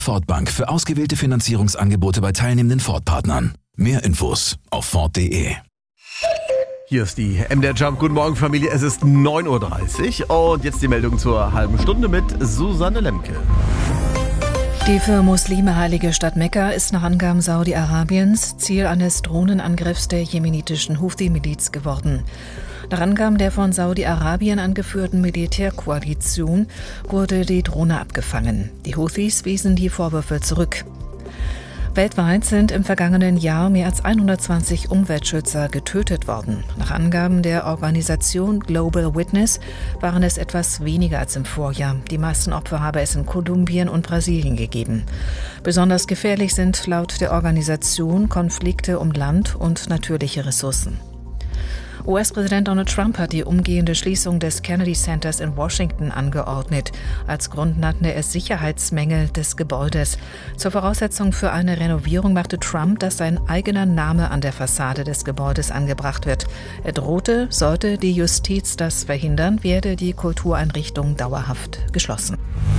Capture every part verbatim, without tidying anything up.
Ford Bank für ausgewählte Finanzierungsangebote bei teilnehmenden Ford-Partnern. Mehr Infos auf Ford punkt de. Hier ist die M D R Jump. Guten Morgen, Familie. Es ist neun Uhr dreißig und jetzt die Meldung zur halben Stunde mit Susanne Lemke. Die für Muslime heilige Stadt Mekka ist nach Angaben Saudi-Arabiens Ziel eines Drohnenangriffs der jemenitischen Houthi-Miliz geworden. Nach Angaben der von Saudi-Arabien angeführten Militärkoalition wurde die Drohne abgefangen. Die Houthis wiesen die Vorwürfe zurück. Weltweit sind im vergangenen Jahr mehr als hundertzwanzig Umweltschützer getötet worden. Nach Angaben der Organisation Global Witness waren es etwas weniger als im Vorjahr. Die meisten Opfer habe es in Kolumbien und Brasilien gegeben. Besonders gefährlich sind laut der Organisation Konflikte um Land und natürliche Ressourcen. U S-Präsident Donald Trump hat die umgehende Schließung des Kennedy Centers in Washington angeordnet. Als Grund nannte er Sicherheitsmängel des Gebäudes. Zur Voraussetzung für eine Renovierung machte Trump, dass sein eigener Name an der Fassade des Gebäudes angebracht wird. Er drohte, sollte die Justiz das verhindern, werde die Kultureinrichtung dauerhaft geschlossen.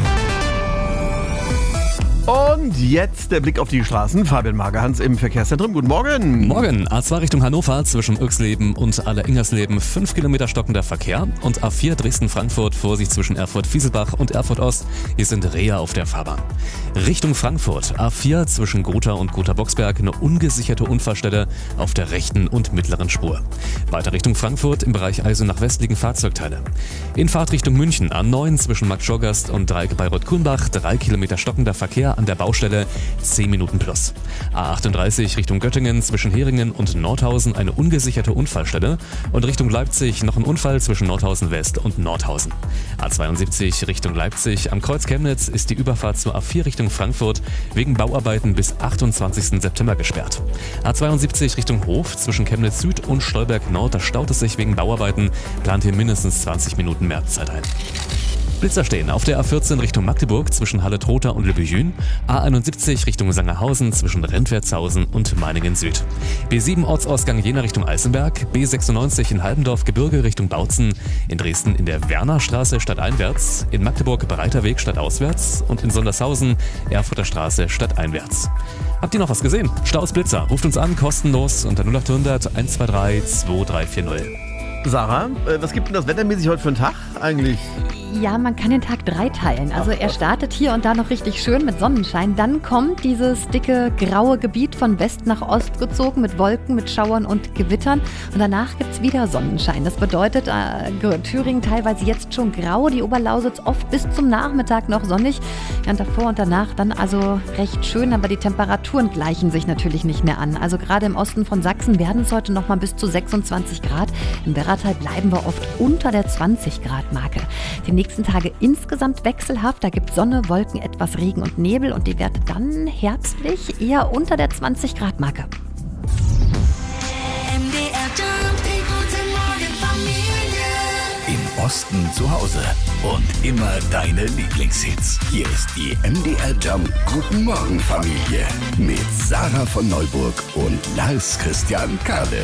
Und jetzt der Blick auf die Straßen. Fabian Magerhans im Verkehrszentrum. Guten Morgen. Morgen. A zwei Richtung Hannover zwischen Uexleben und Aller-Ingersleben fünf Kilometer stockender Verkehr. Und A vier Dresden-Frankfurt, Vorsicht zwischen Erfurt-Fieselbach und Erfurt-Ost. Hier sind Reher auf der Fahrbahn. Richtung Frankfurt. A vier zwischen Gotha und Gotha-Boxberg eine ungesicherte Unfallstelle auf der rechten und mittleren Spur. Weiter Richtung Frankfurt im Bereich Eisenach-West liegen Fahrzeugteile. In Fahrtrichtung München A neun zwischen Marktschorgast und Dreieck Bayreuth-Kulmbach drei Kilometer stockender Verkehr an der Baustelle, zehn Minuten plus. A achtunddreißig Richtung Göttingen zwischen Heringen und Nordhausen eine ungesicherte Unfallstelle und Richtung Leipzig noch ein Unfall zwischen Nordhausen West und Nordhausen. A zweiundsiebzig Richtung Leipzig am Kreuz Chemnitz ist die Überfahrt zur A vier Richtung Frankfurt wegen Bauarbeiten bis achtundzwanzigsten September gesperrt. A zweiundsiebzig Richtung Hof zwischen Chemnitz Süd und Stolberg Nord, da staut es sich wegen Bauarbeiten, plant hier mindestens zwanzig Minuten mehr Zeit ein. Blitzer stehen auf der A vierzehn Richtung Magdeburg zwischen Halle-Trotha und Lübbehün, A einundsiebzig Richtung Sangerhausen zwischen Rentwertshausen und Meiningen Süd, B sieben Ortsausgang Jena Richtung Eisenberg, B sechsundneunzig in Halbendorf-Gebirge Richtung Bautzen, in Dresden in der Wernerstraße stadteinwärts, in Magdeburg Breiter Weg stadtauswärts und in Sondershausen Erfurter Straße stadteinwärts. Habt ihr noch was gesehen? Staus Blitzer, ruft uns an, kostenlos unter null acht hundert eins zwei drei zwei drei vier null. Sarah, äh, was gibt denn das wettermäßig heute für einen Tag eigentlich? Ja, man kann den Tag drei teilen. Also er startet hier und da noch richtig schön mit Sonnenschein. Dann kommt dieses dicke graue Gebiet von West nach Ost gezogen mit Wolken, mit Schauern und Gewittern. Und danach gibt's wieder Sonnenschein. Das bedeutet, äh, Thüringen teilweise jetzt schon grau, die Oberlausitz oft bis zum Nachmittag noch sonnig. Ja, und davor und danach dann also recht schön, aber die Temperaturen gleichen sich natürlich nicht mehr an. Also gerade im Osten von Sachsen werden es heute noch mal bis zu sechsundzwanzig Grad. Im Werratal bleiben wir oft unter der zwanzig Grad Marke. Die nächsten Tage insgesamt wechselhaft. Da gibt es Sonne, Wolken, etwas Regen und Nebel und die Werte dann herbstlich eher unter der zwanzig Grad Marke. M D R Jump, die gute Morgen Familie. Im Osten zu Hause und immer deine Lieblingshits. Hier ist die M D R Jump Guten Morgen Familie mit Sarah von Neuburg und Lars Christian Kade.